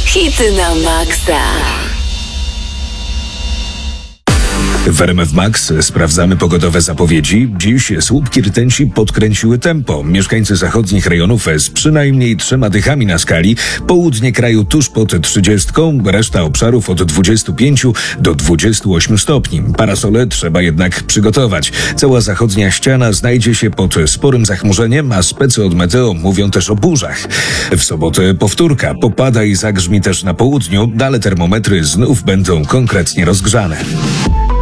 Hity na maksa. W RMF Max sprawdzamy pogodowe zapowiedzi. Dziś słupki rtęci podkręciły tempo. Mieszkańcy zachodnich rejonów z przynajmniej 3 dychami na skali. Południe kraju tuż pod 30, reszta obszarów od 25 do 28 stopni. Parasole trzeba jednak przygotować. Cała zachodnia ściana znajdzie się pod sporym zachmurzeniem, a specy od meteo mówią też o burzach. W sobotę powtórka. Popada i zagrzmi też na południu, ale termometry znów będą konkretnie rozgrzane.